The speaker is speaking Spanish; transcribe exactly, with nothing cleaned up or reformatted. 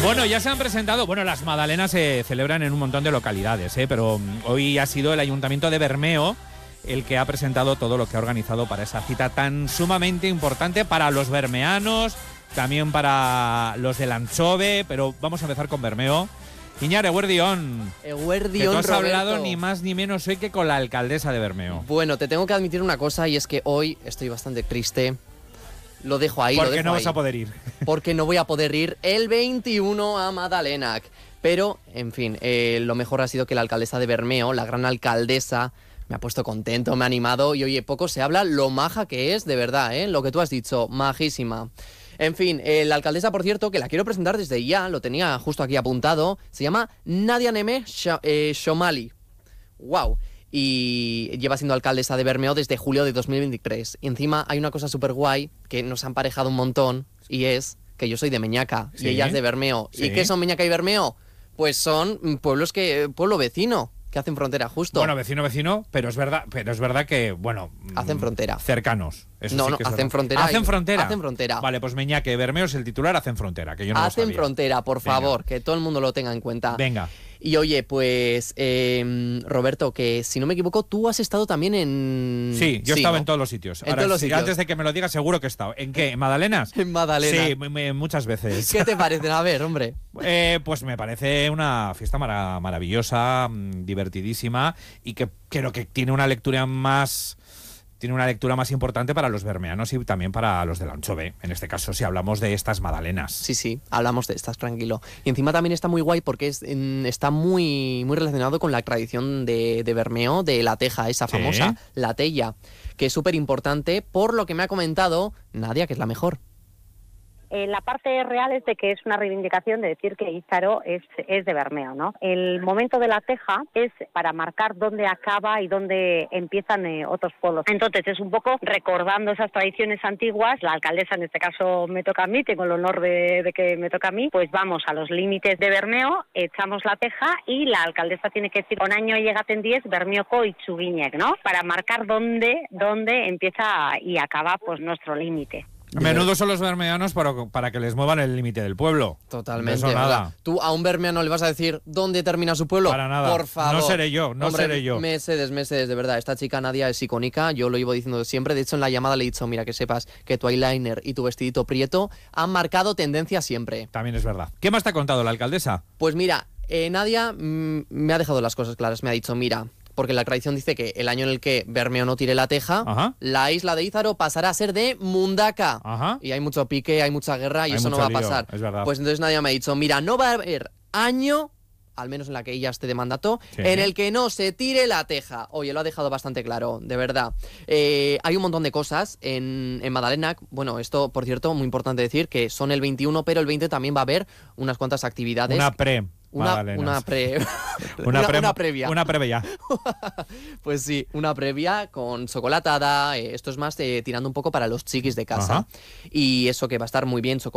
Bueno, ya se han presentado, bueno, las magdalenas se celebran en un montón de localidades, ¿eh? Pero hoy ha sido el Ayuntamiento de Bermeo el que ha presentado todo lo que ha organizado para esa cita tan sumamente importante para los bermeanos, también para los del Anchove, pero vamos a empezar con Bermeo. Iñar, eguerdión. Eguerdión, que tú has Roberto. hablado ni más ni menos hoy que con la alcaldesa de Bermeo. Bueno, te tengo que admitir una cosa y es que hoy estoy bastante triste. Lo dejo ahí, lo Porque dejo no ahí. vas a poder ir. Porque no voy a poder ir el veintiuno a Madalenac. Pero, en fin, eh, lo mejor ha sido que la alcaldesa de Bermeo, la gran alcaldesa, me ha puesto contento, me ha animado y oye, poco se habla lo maja que es, de verdad, ¿eh? Lo que tú has dicho, majísima. En fin, eh, la alcaldesa, por cierto, que la quiero presentar desde ya, lo tenía justo aquí apuntado, se llama Nadia Neme Sh- eh, Shomali. ¡Wow! Y lleva siendo alcaldesa de Bermeo desde julio de dos mil veintitrés. Y encima hay una cosa súper guay que nos ha emparejado un montón y es que yo soy de Meñaca Sí. y ella es de Bermeo. Sí. ¿Y qué son Meñaca y Bermeo? Pues son pueblos que pueblo vecino, que hacen frontera justo. Bueno, vecino, vecino, pero es verdad, pero es verdad que, bueno... Hacen frontera. Cercanos. Eso No, sí no, que es hacen verdad. frontera ¿Hacen y- frontera? hacen frontera. Vale, pues Meñaque, Bermeo es el titular, hacen frontera, que yo no lo Hacen sabía. frontera, por Venga. favor, que todo el mundo lo tenga en cuenta. Venga. Y oye, pues, eh, Roberto, que si no me equivoco, tú has estado también en... Sí, yo he estado ¿no? en todos los sitios. En Ahora, todos los sí, sitios. antes de que me lo digas, seguro que he estado. ¿En qué? ¿En Magdalenas? En Madalena. Sí, m- m- muchas veces. ¿Qué te parece? A ver, hombre. Eh, pues me parece una fiesta mara- maravillosa, mm, divertidísima y que creo que tiene una lectura más... Tiene una lectura más importante para los bermeanos y también para los del Anchove, en este caso, si hablamos de estas magdalenas. Sí, sí, hablamos de estas, tranquilo. Y encima también está muy guay porque es, en- está muy, muy relacionado con la tradición de, de Bermeo, de la teja, esa Sí. famosa, la tella, que es súper importante por lo que me ha comentado Nadia, que es la mejor. Eh, la parte real es de que es una reivindicación de decir que Ízaro es, es de Bermeo, ¿no? El momento de la teja es para marcar dónde acaba y dónde empiezan eh, otros pueblos. Entonces es un poco recordando esas tradiciones antiguas. La alcaldesa, en este caso me toca a mí, tengo el honor de, de que me toca a mí, pues vamos a los límites de Bermeo, echamos la teja y la alcaldesa tiene que decir con año llegaten diez Bermeoko y Txuguiñek, ¿no? Para marcar dónde, dónde empieza y acaba pues nuestro límite. A menudo son los bermeanos para, para que les muevan el límite del pueblo. Totalmente. Eso o sea, nada. Tú a un bermeano le vas a decir dónde termina su pueblo. Para nada. Por favor. No seré yo, no Hombre, seré yo. Mesedes, mesedes, de verdad. Esta chica Nadia es icónica. Yo lo llevo diciendo siempre. De hecho, en la llamada le he dicho, mira, que sepas que tu eyeliner y tu vestidito prieto han marcado tendencia siempre. También es verdad. ¿Qué más te ha contado la alcaldesa? Pues mira, eh, Nadia mm, me ha dejado las cosas claras. Me ha dicho, mira, porque la tradición dice que el año en el que Bermeo no tire la teja, Ajá. la isla de Ízaro pasará a ser de Mundaka. Ajá. Y hay mucho pique, hay mucha guerra y Hay eso no mucho va a lío, pasar. es verdad. Pues entonces Nadia me ha dicho, mira, no va a haber año, al menos en la que ella esté de mandato, Sí. en el que no se tire la teja. Oye, lo ha dejado bastante claro, de verdad. Eh, hay un montón de cosas en, en Madalenac. Bueno, esto, por cierto, muy importante decir que son el veintiuno, pero el veinte también va a haber unas cuantas actividades. Una pre. Una, magdalenas. una pre... Una, pre- una previa. Una previa. Pues sí, una previa con chocolatada. eh, esto es más eh, tirando un poco para los chiquis de casa. Ajá. Y eso que va a estar muy bien, chocolate.